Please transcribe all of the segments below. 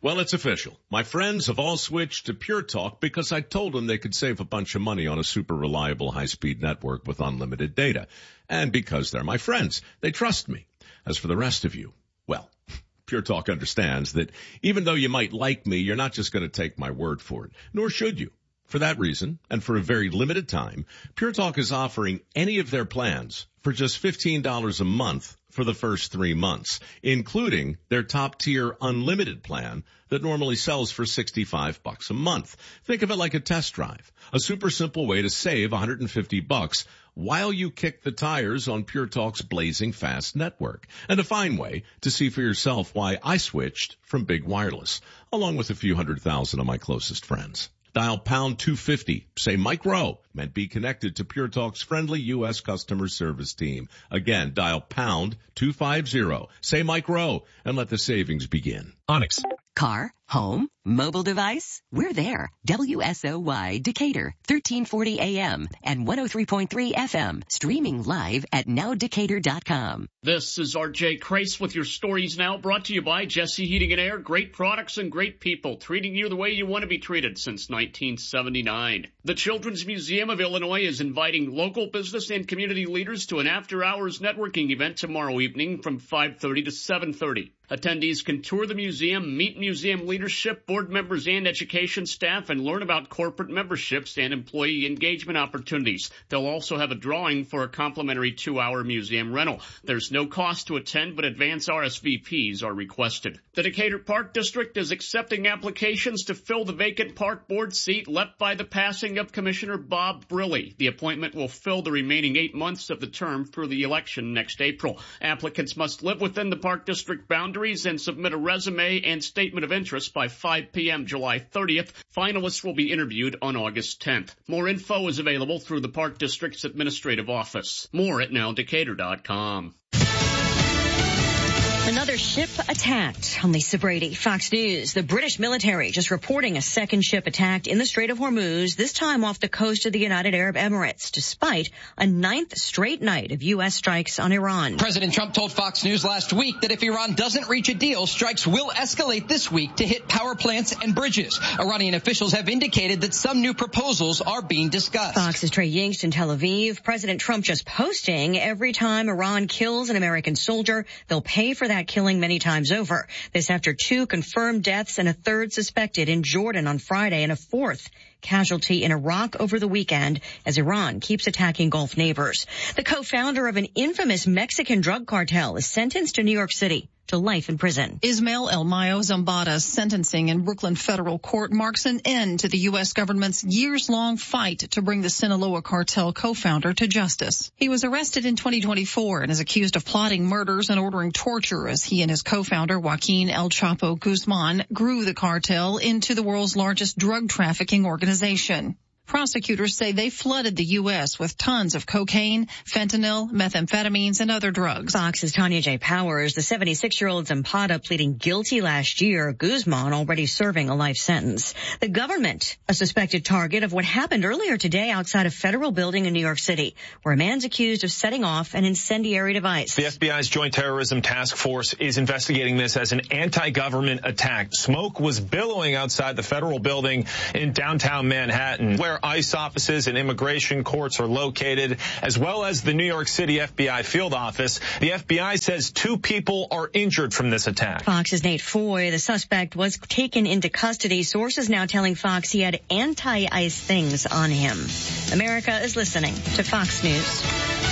Well, it's official. My friends have all switched to Pure Talk because I told them they could save a bunch of money on a super reliable high-speed network with unlimited data. And because they're my friends, they trust me. As for the rest of you, well, Pure Talk understands that even though you might like me, you're not just going to take my word for it, nor should you. For that reason, and for a very limited time, Pure Talk is offering any of their plans for just $15 a month for the first 3 months, including their top-tier unlimited plan that normally sells for $65 a month. Think of it like a test drive, a super simple way to save $150 while you kick the tires on Pure Talk's blazing fast network, and a fine way to see for yourself why I switched from Big Wireless, along with a few 100,000 of my closest friends. Dial pound 250, say Mike Rowe, and be connected to Pure Talk's friendly U.S. customer service team. Again, dial pound 250, say Mike Rowe, and let the savings begin. Onyx. Car, home, mobile device, we're there. WSOY Decatur, 1340 AM and 103.3 FM, streaming live at nowdecatur.com. This is RJ Crace with your Stories Now, brought to you by Jesse Heating and Air. Great products and great people, treating you the way you want to be treated since 1979. The Children's Museum of Illinois is inviting local business and community leaders to an after-hours networking event tomorrow evening from 5:30 to 7:30. Attendees can tour the museum, meet museum leadership, board members, and education staff, and learn about corporate memberships and employee engagement opportunities. They'll also have a drawing for a complimentary 2-hour museum rental. There's no cost to attend, but advance RSVPs are requested. The Decatur Park District is accepting applications to fill the vacant park board seat left by the passing of Commissioner Bob Briley. The appointment will fill the remaining 8 months of the term through the election next April. Applicants must live within the Park District boundaries and submit a resume and statement of interest by 5 p.m. July 30th. Finalists will be interviewed on August 10th. More info is available through the Park District's administrative office. More at nowdecatur.com. Another ship attacked. I'm Lisa Brady, Fox News. The British military just reporting a second ship attacked in the Strait of Hormuz, this time off the coast of the United Arab Emirates, despite a 9th straight night of U.S. strikes on Iran. President Trump told Fox News last week that if Iran doesn't reach a deal, strikes will escalate this week to hit power plants and bridges. Iranian officials have indicated that some new proposals are being discussed. Fox's Trey Yingst in Tel Aviv. President Trump just posting every time Iran kills an American soldier, they'll pay for that killing many times over. This after 2 confirmed deaths and a 3rd suspected in Jordan on Friday and a 4th casualty in Iraq over the weekend as Iran keeps attacking Gulf neighbors. The co-founder of an infamous Mexican drug cartel is sentenced to New York City to life in prison. Ismael El Mayo Zambada's sentencing in Brooklyn federal court marks an end to the U.S. government's years-long fight to bring the Sinaloa cartel co-founder to justice. He was arrested in 2024 and is accused of plotting murders and ordering torture as he and his co-founder Joaquin El Chapo Guzman grew the cartel into the world's largest drug trafficking organization. Prosecutors say they flooded the U.S. with tons of cocaine, fentanyl, methamphetamines, and other drugs. Fox's Tanya J. Powers, the 76-year-old Zampada pleading guilty last year. Guzman already serving a life sentence. The government, a suspected target of what happened earlier today outside a federal building in New York City, where a man's accused of setting off an incendiary device. The FBI's Joint Terrorism Task Force is investigating this as an anti-government attack. Smoke was billowing outside the federal building in downtown Manhattan, where ICE offices and immigration courts are located, as well as the New York City FBI field office. The FBI says 2 people are injured from this attack. Fox's Nate Foy, the suspect, was taken into custody. Sources now telling Fox he had anti-ICE things on him. America is listening to Fox News.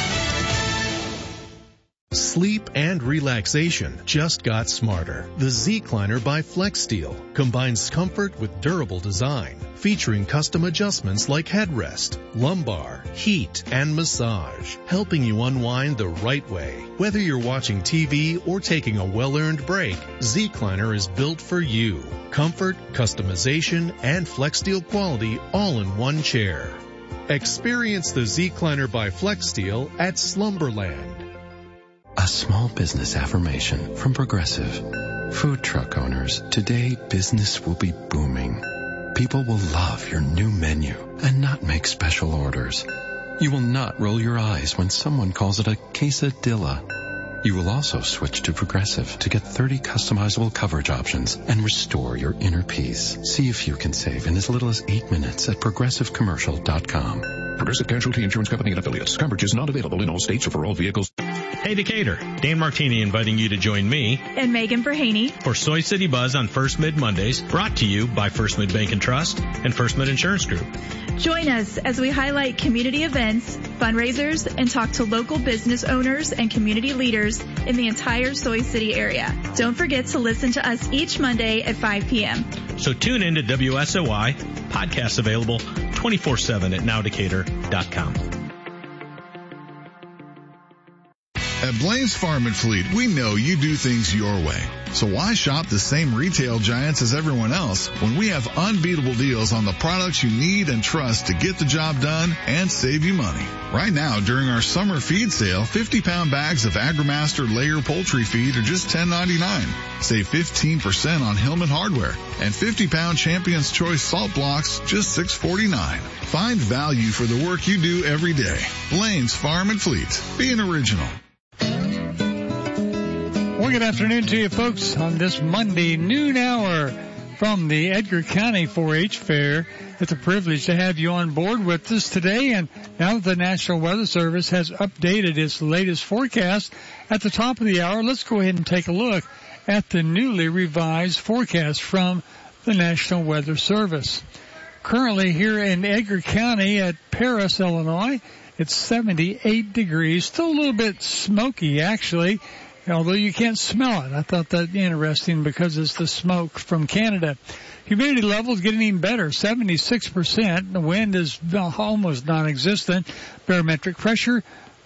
Sleep and relaxation just got smarter. The Zecliner by FlexSteel combines comfort with durable design, featuring custom adjustments like headrest, lumbar, heat, and massage, helping you unwind the right way. Whether you're watching TV or taking a well-earned break, Zecliner is built for you. Comfort, customization, and FlexSteel quality all in one chair. Experience the Zecliner by FlexSteel at Slumberland. A small business affirmation from Progressive. Food truck owners, today business will be booming. People will love your new menu and not make special orders. You will not roll your eyes when someone calls it a quesadilla. You will also switch to Progressive to get 30 customizable coverage options and restore your inner peace. See if you can save in as little as 8 minutes at ProgressiveCommercial.com. Progressive Casualty Insurance Company and Affiliates. Coverage is not available in all states or for all vehicles. Hey Decatur, Dan Martini inviting you to join me and Megan Verhaney for Soy City Buzz on First Mid Mondays, brought to you by First Mid Bank and Trust and First Mid Insurance Group. Join us as we highlight community events, fundraisers, and talk to local business owners and community leaders in the entire Soy City area. Don't forget to listen to us each Monday at 5 p.m. So tune in to WSOY, podcasts available 24/7 at nowdecatur.com. At Blaine's Farm and Fleet, we know you do things your way. So why shop the same retail giants as everyone else when we have unbeatable deals on the products you need and trust to get the job done and save you money? Right now, during our summer feed sale, 50-pound bags of AgriMaster layer poultry feed are just $10.99. Save 15% on Hillman hardware, and 50-pound Champion's Choice salt blocks just $6.49. Find value for the work you do every day. Blaine's Farm and Fleet. Be an original. Well, good afternoon to you folks on this Monday noon hour from the Edgar County 4-H Fair. It's a privilege to have you on board with us today. And now that the National Weather Service has updated its latest forecast at the top of the hour, let's go ahead and take a look at the newly revised forecast from the National Weather Service. Currently here in Edgar County at Paris, Illinois, it's 78 degrees, still a little bit smoky actually, although you can't smell it. I thought that interesting because it's the smoke from Canada. Humidity levels getting even better, 76%. The wind is almost non-existent. Barometric pressure,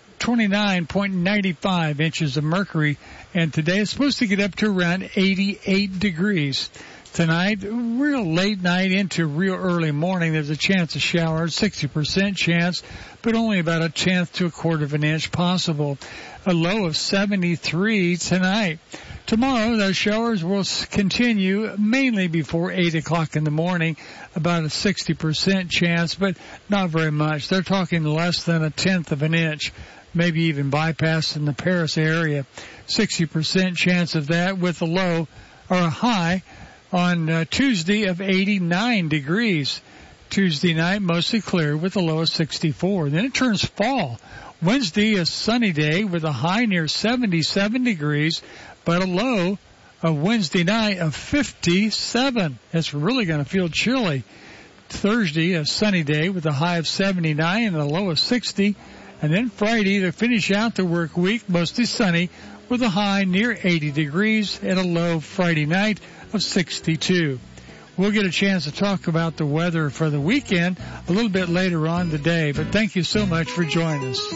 29.95 inches of mercury. And today it's supposed to get up to around 88 degrees. Tonight, real late night into real early morning, there's a chance of showers, 60% chance, but only about a tenth to a quarter of an inch possible. A low of 73 tonight. Tomorrow, those showers will continue mainly before 8 o'clock in the morning, about a 60% chance, but not very much. They're talking less than a tenth of an inch, maybe even bypassing the Paris area. 60% chance of that with a low or a high on Tuesday of 89 degrees. Tuesday night, mostly clear with a low of 64. Then it turns fall. Wednesday, a sunny day with a high near 77 degrees, but a low of Wednesday night of 57. It's really going to feel chilly. Thursday, a sunny day with a high of 79 and a low of 60. And then Friday, to finish out the work week, mostly sunny with a high near 80 degrees and a low Friday night of 62. We'll get a chance to talk about the weather for the weekend a little bit later on today, but thank you so much for joining us.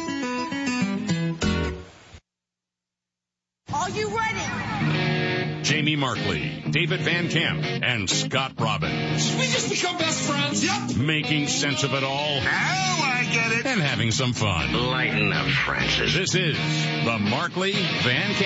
Are you ready? Jamie Markley, David Van Camp, and Scott Robbins. We just become best friends. Yep. Making sense of it all. Now I get it. And having some fun. Lighten up, Francis. This is the Markley Van Camp